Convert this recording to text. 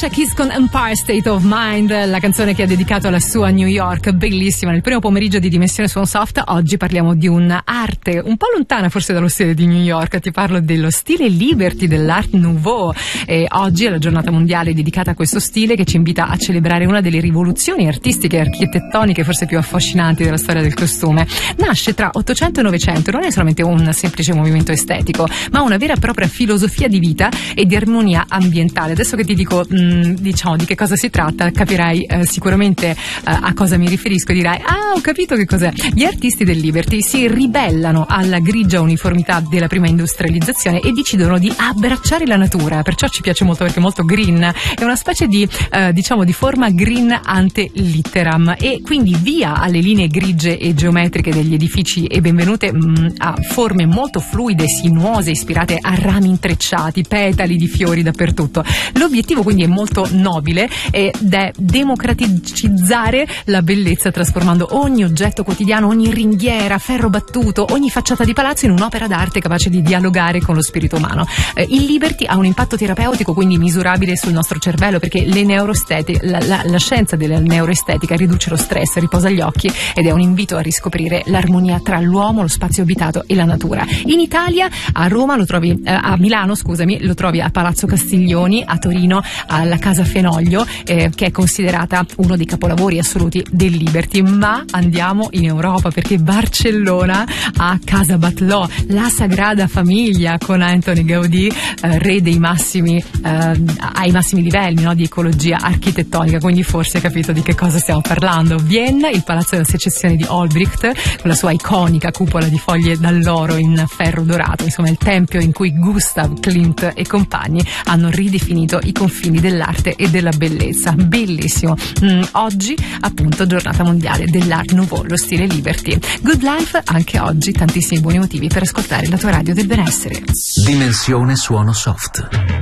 Alicia Keys con Empire State of Mind, la canzone che ha dedicato alla sua New York, bellissima. Nel primo pomeriggio di Dimensione Suon Soft oggi parliamo di un'arte un po' lontana forse dallo stile di New York. Ti parlo dello stile Liberty, dell'Art Nouveau, e oggi è la giornata mondiale dedicata a questo stile che ci invita a celebrare una delle rivoluzioni artistiche e architettoniche forse più affascinanti della storia del costume. Nasce tra 800 e 900, non è solamente un semplice movimento estetico, ma una vera e propria filosofia di vita e di armonia ambientale. Adesso che ti dico diciamo di che cosa si tratta, capirai sicuramente a cosa mi riferisco e dirai: ah, ho capito che cos'è. Gli artisti del Liberty si ribellano alla grigia uniformità della prima industrializzazione e decidono di abbracciare la natura, perciò ci piace molto perché è molto green, è una specie di diciamo di forma green ante litteram, e quindi via alle linee grigie e geometriche degli edifici e benvenute a forme molto fluide, sinuose, ispirate a rami intrecciati, petali di fiori dappertutto. L'obiettivo quindi è molto nobile ed è democratizzare la bellezza, trasformando ogni oggetto quotidiano, ogni ringhiera, ferro battuto, ogni facciata di palazzo in un'opera d'arte capace di dialogare con lo spirito umano. Il Liberty ha un impatto terapeutico quindi misurabile sul nostro cervello, perché la scienza della neuroestetica riduce lo stress, riposa gli occhi ed è un invito a riscoprire l'armonia tra l'uomo, lo spazio abitato e la natura. In Italia, a Roma lo trovi, a Milano scusami, lo trovi a Palazzo Castiglioni, a Torino alla Casa Fenoglio, che è considerata uno dei capolavori assoluti del Liberty. Ma andiamo in Europa, perché Barcellona ha Casa Batlló, la Sagrada Famiglia, con Antoni Gaudí, re dei massimi, ai massimi livelli, no, di ecologia architettonica, quindi forse hai capito di che cosa stiamo parlando. Vienna, il Palazzo della Secessione di Olbricht, con la sua iconica cupola di foglie d'alloro in ferro dorato, insomma il tempio in cui Gustav Klimt e compagni hanno ridefinito i confini dell'arte e della bellezza. Bellissimo. Oggi appunto giornata mondiale dell'Art Nouveau, lo stile Liberty. Good Life anche oggi, tantissimi buoni motivi per ascoltare la tua radio del benessere. Dimensione Suono Soft.